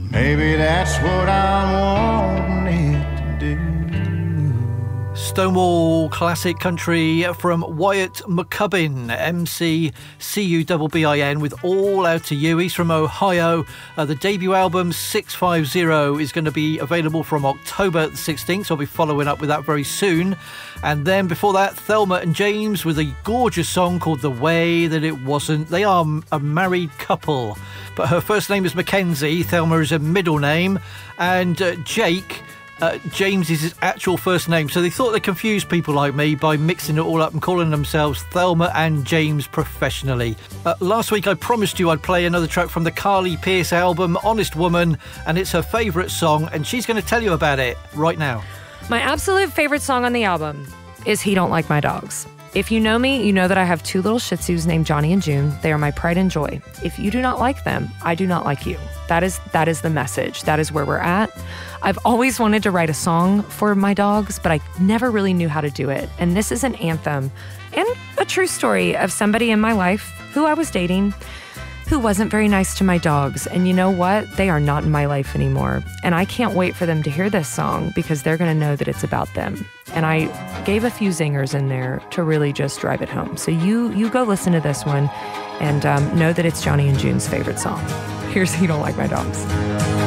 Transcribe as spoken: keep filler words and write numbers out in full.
Maybe that's what I'm wanting it to do. Stonewall classic country from Wyatt McCubbin, M C C U B B I N, with All Out to You. He's from Ohio. Uh, the debut album six five zero is going to be available from October the sixteenth, so I'll be following up with that very soon. And then before that, Thelma and James with a gorgeous song called The Way That It Wasn't. They are a married couple, but her first name is Mackenzie. Thelma is a middle name, and uh, Jake... Uh, James is his actual first name, so they thought they confused people like me by mixing it all up and calling themselves Thelma and James professionally. Uh, last week I promised you I'd play another track from the Carly Pearce album, Honest Woman, and it's her favourite song, and she's going to tell you about it right now. My absolute favourite song on the album is He Don't Like My Dogs. If you know me, you know that I have two little Shih Tzus named Johnny and June. They are my pride and joy. If you do not like them, I do not like you. That is that is the message. That is where we're at. I've always wanted to write a song for my dogs, but I never really knew how to do it. And this is an anthem and a true story of somebody in my life who I was dating who wasn't very nice to my dogs. And you know what? They are not in my life anymore. And I can't wait for them to hear this song because they're going to know that it's about them. And I gave a few zingers in there to really just drive it home. So you you go listen to this one and um, know that it's Johnny and June's favorite song. Here's He Don't Like My Dogs.